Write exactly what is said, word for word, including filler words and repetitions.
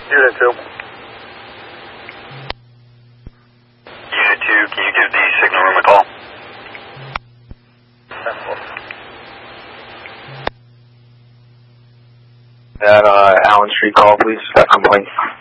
Unit two. Unit two, can you give the signal room a call? That uh, Allen Street call, please. That complaint.